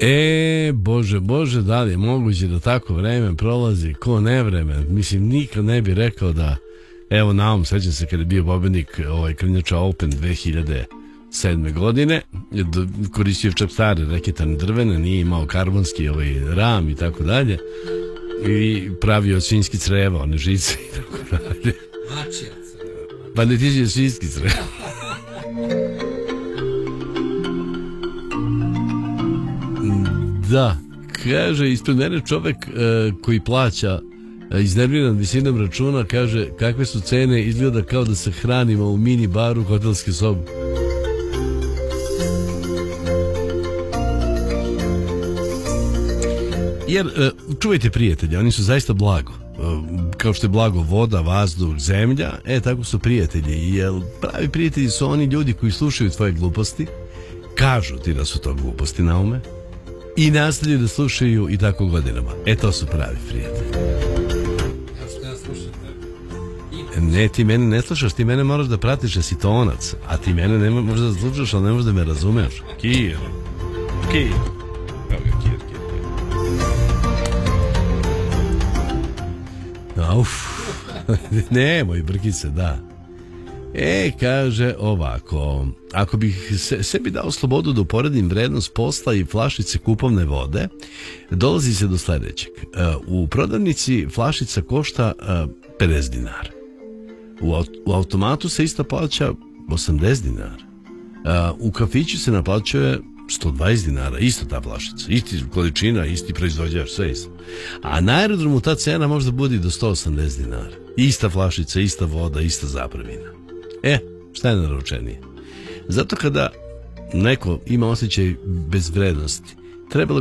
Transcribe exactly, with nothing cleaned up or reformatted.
E, bože, bože, da li je moguće da tako vreme prolazi ko nevreme? Mislim, nikad ne bi rekao da, evo naum, sećam se kada je bio pobednik ovaj Krnjača Open dve hiljade sedme godine, koristio čak stare reketane drvene, nije imao karbonski ovaj ram i tako dalje, i pravio svinjski creva, one žice i tako dalje. Mačija creva. Pa ne tiđe svinjski creva. Da, kaže, ispred mene čovek uh, koji plaća uh, iznerviran visinom računa, kaže, kakve su cene, izgleda kao da se hranimo u mini baru hotelske sobe. Jer, uh, čuvajte prijatelja, oni su zaista blago. Uh, kao što je blago voda, vazduh, zemlja, e, tako su prijatelji. Jer pravi prijatelji su oni ljudi koji slušaju tvoje gluposti, kažu ti da su to gluposti, Naume, i nastavljaju da slušaju i tako godinama. E, to su pravi prijatelji. Ja što ja slušam tebe? Ne, ti mene ne slušaš, ti mene moraš da pratiš, jer si tonac, a ti mene ne možeš da slušaš, ali ne možeš da me razumeš. Kir. Kir. Evo ga, Kir, Kir. Uf. Nemoj, brkice, da. E, kaže ovako, ako bih se, sebi dao slobodu da uporedim vrednost posla i flašice kupovne vode, dolazi se do sljedećeg. U prodavnici flašica košta pedeset dinara. U, u automatu se isto plaća osamdeset dinara. U kafiću se naplaćuje sto dvadeset dinara, isto ta flašica, isti količina, isti proizvođač, sve isto. A na aerodromu ta cena možda bude do sto osamdeset dinara. Ista flašica, ista voda, ista zapravina. E, šta je naručenije? Zato kada neko ima osjećaj bezvrednosti, trebalo